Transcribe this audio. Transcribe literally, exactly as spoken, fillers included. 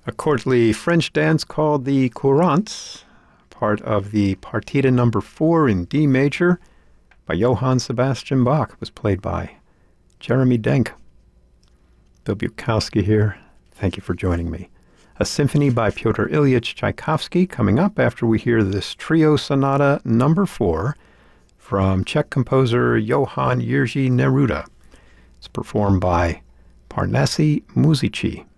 A courtly French dance called the Courante, part of the Partita number four in D major by Johann Sebastian Bach, was played by Jeremy Denk. Bill Bukowski here. Thank you for joining me. A symphony by Pyotr Ilyich Tchaikovsky coming up after we hear this trio sonata number four from Czech composer Johann Jiří Neruda. It's performed by Parnassi Muzici.